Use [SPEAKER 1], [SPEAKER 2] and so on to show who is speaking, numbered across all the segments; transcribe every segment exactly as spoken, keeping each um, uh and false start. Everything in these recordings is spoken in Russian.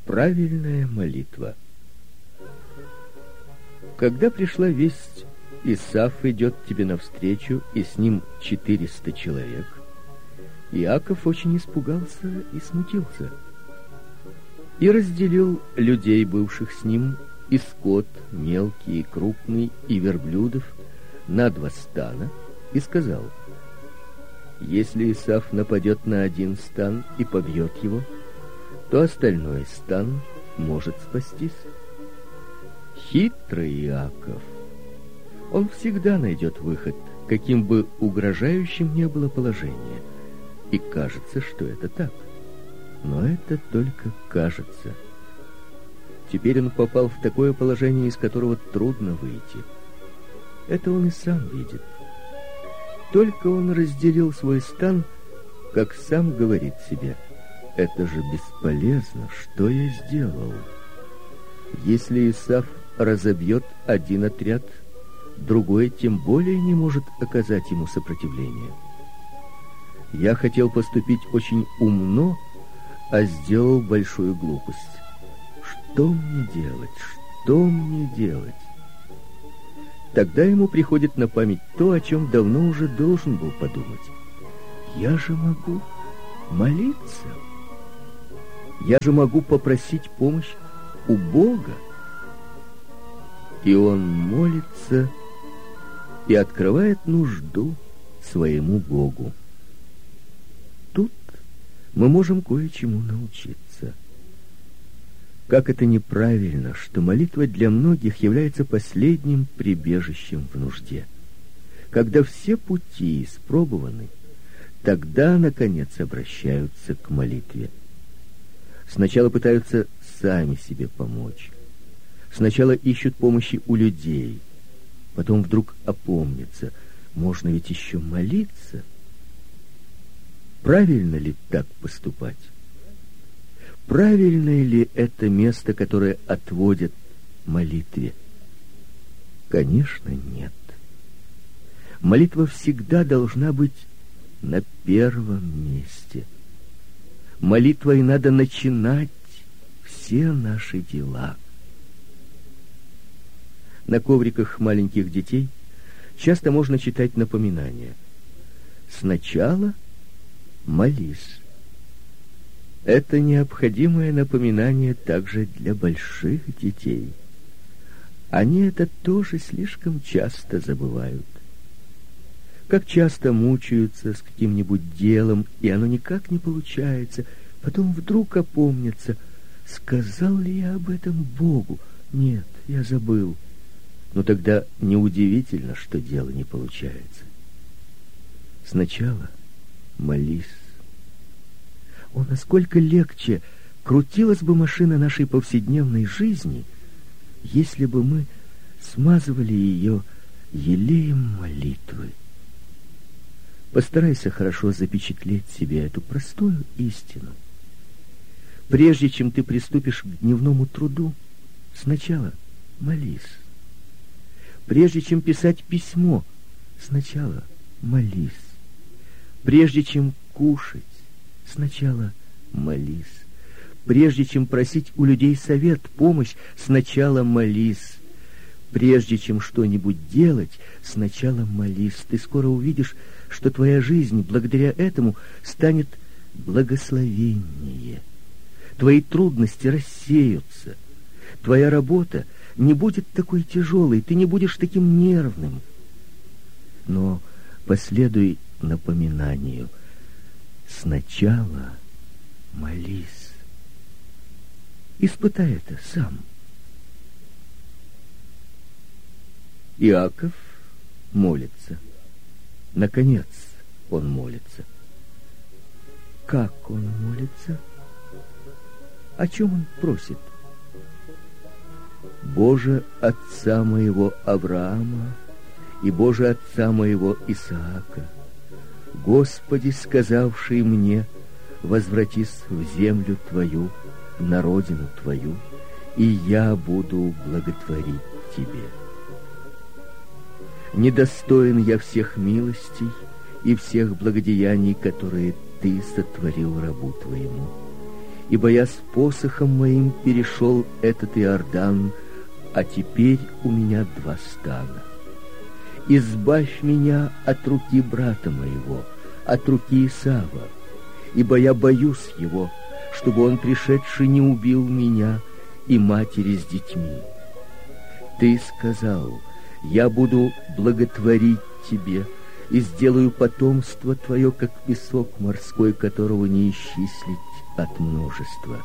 [SPEAKER 1] Правильная молитва. Когда пришла весть, Исав идет тебе навстречу, и с ним четыреста человек, Иаков очень испугался и смутился. И разделил людей, бывших с ним, и скот, мелкий и крупный, и верблюдов, на два стана, и сказал: если Исав нападет на один стан и побьет его, то остальной стан может спастись. Хитрый Иаков. Он всегда найдет выход, каким бы угрожающим ни было положение. И кажется, что это так. Но это только кажется. Теперь он попал в такое положение, из которого трудно выйти. Это он и сам видит. Только он разделил свой стан, как сам говорит себе: это же бесполезно, что я сделал? Если Исав разобьет один отряд, другой тем более не может оказать ему сопротивление. Я хотел поступить очень умно, а сделал большую глупость. Что мне делать? Что мне делать? Тогда ему приходит на память то, о чем давно уже должен был подумать. Я же могу молиться. Я же могу попросить помощь у Бога. И он молится и открывает нужду своему Богу. Тут мы можем кое-чему научиться. Как это неправильно, что молитва для многих является последним прибежищем в нужде. Когда все пути испробованы, тогда, наконец, обращаются к молитве. Сначала пытаются сами себе помочь. Сначала ищут помощи у людей. Потом вдруг опомнятся: можно ведь еще молиться. Правильно ли так поступать? Правильное ли это место, которое отводят молитве? Конечно, нет. Молитва всегда должна быть на первом месте. Молитвой надо начинать все наши дела. На ковриках маленьких детей часто можно читать напоминания: сначала молись. Это необходимое напоминание также для больших детей. Они это тоже слишком часто забывают. Как часто мучаются с каким-нибудь делом, и оно никак не получается. Потом вдруг опомнятся: сказал ли я об этом Богу? Нет, я забыл. Но тогда неудивительно, что дело не получается. Сначала молись. О, насколько легче крутилась бы машина нашей повседневной жизни, если бы мы смазывали ее елеем молитвы. Постарайся хорошо запечатлеть себе эту простую истину. Прежде чем ты приступишь к дневному труду, сначала молись. Прежде чем писать письмо, сначала молись. Прежде чем кушать, сначала молись. Прежде чем просить у людей совет, помощь, сначала молись. Прежде чем что-нибудь делать, сначала молись. Ты скоро увидишь, что твоя жизнь благодаря этому станет благословеннее. Твои трудности рассеются. Твоя работа не будет такой тяжелой, ты не будешь таким нервным. Но последуй напоминанию: сначала молись. Испытай это сам. Иаков молится. Наконец он молится. Как он молится? О чем он просит? Боже, отца моего Авраама и Боже, отца моего Исаака, Господи, сказавший мне: возвратись в землю Твою, на родину Твою, и я буду благотворить Тебе. Недостоин я всех милостей и всех благодеяний, которые Ты сотворил рабу Твоему. ибо я с посохом моим перешел этот Иордан, а теперь у меня два стана. Избавь меня от руки брата моего, от руки Исава, ибо я боюсь его, чтобы он, пришедший, не убил меня и матери с детьми. Ты сказал: я буду благотворить тебе и сделаю потомство твое, как песок морской, которого не исчислить от множества.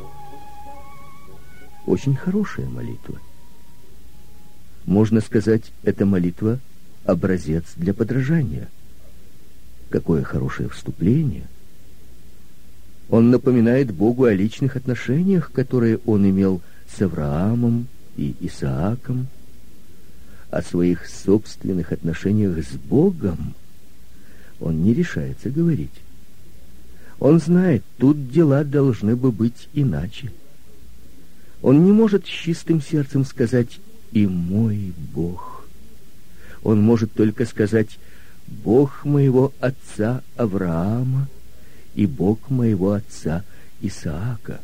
[SPEAKER 1] Очень хорошая молитва. Можно сказать, эта молитва — образец для подражания. Какое хорошее вступление! Он напоминает Богу о личных отношениях, которые он имел с Авраамом и Исааком. О своих собственных отношениях с Богом он не решается говорить. Он знает, тут дела должны бы быть иначе. Он не может с чистым сердцем сказать «и мой Бог». Он может только сказать «Бог моего отца Авраама и Бог моего отца Исаака».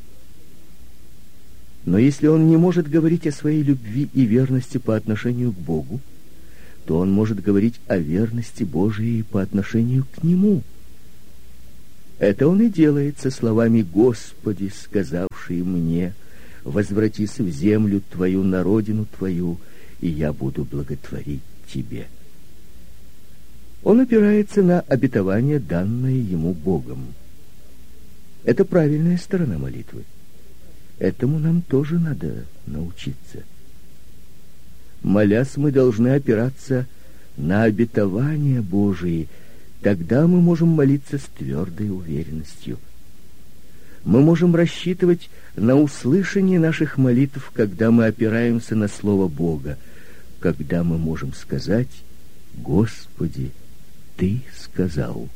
[SPEAKER 1] Но если он не может говорить о своей любви и верности по отношению к Богу, то он может говорить о верности Божией по отношению к Нему. Это он и делает со словами «Господи, сказавший мне: возвратись в землю твою, на родину твою, и я буду благотворить тебе». Он опирается на обетование, данное ему Богом. Это правильная сторона молитвы. Этому нам тоже надо научиться. Молясь, мы должны опираться на обетования Божии. Тогда мы можем молиться с твердой уверенностью. Мы можем рассчитывать на услышание наших молитв, когда мы опираемся на Слово Бога, когда мы можем сказать: «Господи, Ты сказал».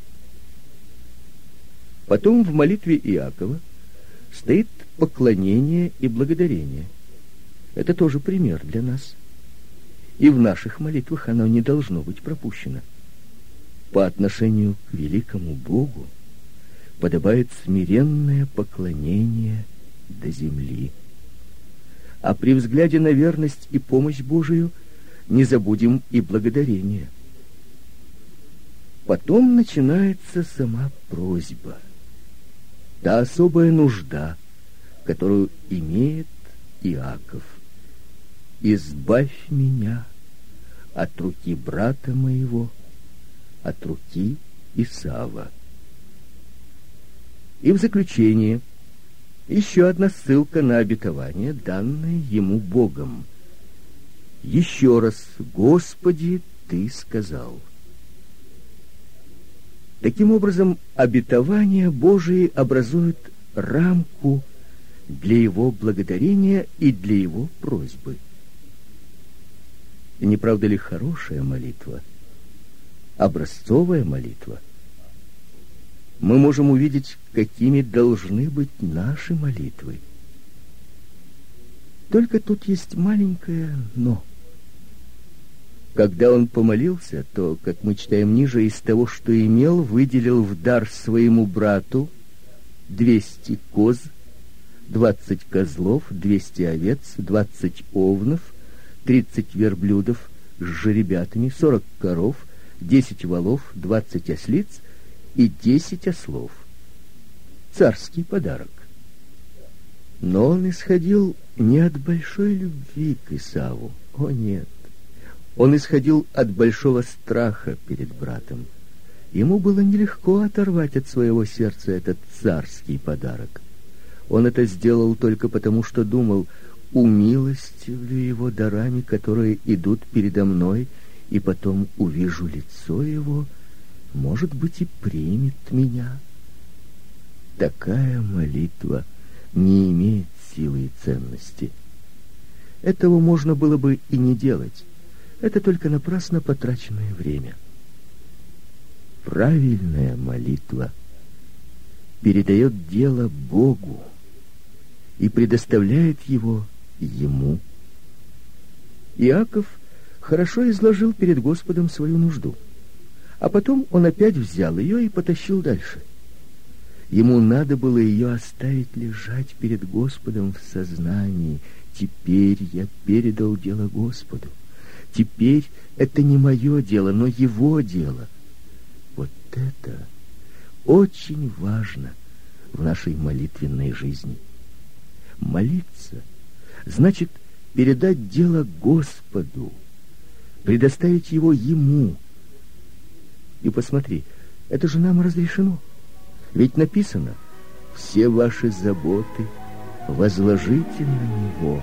[SPEAKER 1] Потом в молитве Иакова стоит поклонение и благодарение. Это тоже пример для нас. И в наших молитвах оно не должно быть пропущено. По отношению к великому Богу подобает смиренное поклонение до земли. А при взгляде на верность и помощь Божию не забудем и благодарение. Потом начинается сама просьба. Та особая нужда, которую имеет Иаков. «Избавь меня от руки брата моего, от руки Исава». И в заключение еще одна ссылка на обетование, данное ему Богом. Еще раз: «Господи, Ты сказал». Таким образом, обетования Божии образуют рамку для его благодарения и для его просьбы. И не правда ли хорошая молитва? Образцовая молитва? Мы можем увидеть, какими должны быть наши молитвы. Только тут есть маленькое «но». Когда он помолился, то, как мы читаем ниже, из того, что имел, выделил в дар своему брату двести коз, двадцать козлов, двести овец, двадцать овнов, тридцать верблюдов с жеребятами, сорок коров, десять волов, двадцать ослиц и десять ослов. Царский подарок. Но он исходил не от большой любви к Исаву. О, нет. Он исходил от большого страха перед братом. Ему было нелегко оторвать от своего сердца этот царский подарок. Он это сделал только потому, что думал: умилостивлю его дарами, которые идут передо мной, и потом увижу лицо его, может быть, и примет меня. Такая молитва не имеет силы и ценности. Этого можно было бы и не делать. Это только напрасно потраченное время. Правильная молитва передает дело Богу и предоставляет его Ему. Иаков хорошо изложил перед Господом свою нужду, а потом он опять взял ее и потащил дальше. Ему надо было ее оставить лежать перед Господом в сознании. Теперь я передал дело Господу. Теперь это не мое дело, но его дело. Вот это очень важно в нашей молитвенной жизни. Молиться значит передать дело Господу, предоставить его Ему. И посмотри, это же нам разрешено. Ведь написано: все ваши заботы возложите на Него.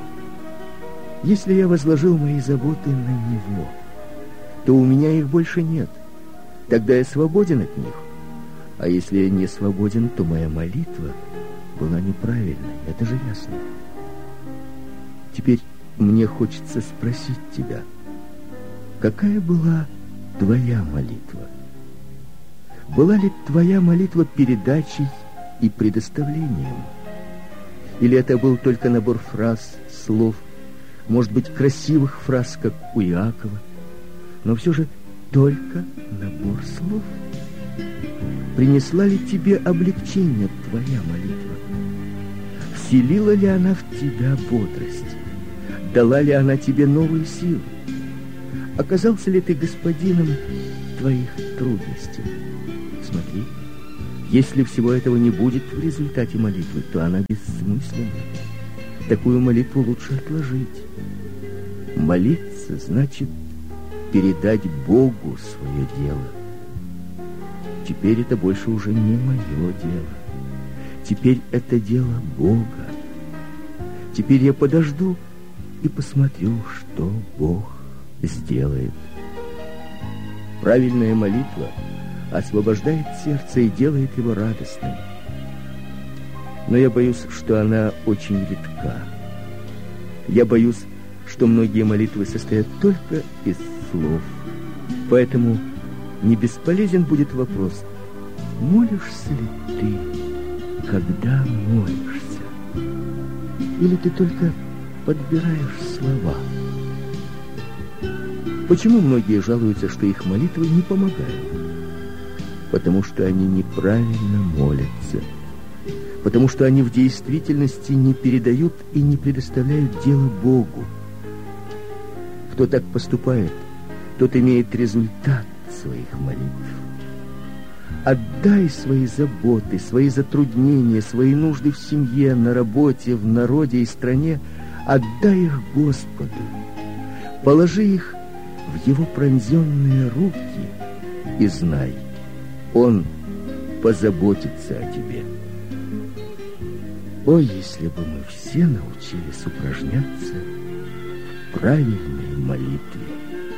[SPEAKER 1] Если я возложил мои заботы на Него, то у меня их больше нет. Тогда я свободен от них. А если я не свободен, то моя молитва была неправильной. Это же ясно. Теперь мне хочется спросить тебя, какая была твоя молитва? Была ли твоя молитва передачей и предоставлением? Или это был только набор фраз, слов, может быть, красивых фраз, как у Иакова, но все же только набор слов? Принесла ли тебе облегчение твоя молитва? Вселила ли она в тебя бодрость? Дала ли она тебе новые силы? Оказался ли ты господином твоих трудностей? Смотри, если всего этого не будет в результате молитвы, то она бессмысленна. Такую молитву лучше отложить. Молиться значит передать Богу свое дело. Теперь это больше уже не мое дело. Теперь это дело Бога. Теперь я подожду и посмотрю, что Бог сделает. Правильная молитва освобождает сердце и делает его радостным. Но я боюсь, что она очень редка. Я боюсь, что многие молитвы состоят только из слов. Поэтому не бесполезен будет вопрос: молишься ли ты, когда молишься? Или ты только подбираешь слова? Почему многие жалуются, что их молитвы не помогают? Потому что они неправильно молятся. Потому что они в действительности не передают и не предоставляют дело Богу. Кто так поступает, тот имеет результат своих молитв. Отдай свои заботы, свои затруднения, свои нужды в семье, на работе, в народе и стране. Отдай их Господу. Положи их в Его пронзенные руки и знай, Он позаботится о тебе. О, если бы мы все научились упражняться в правильной молитве!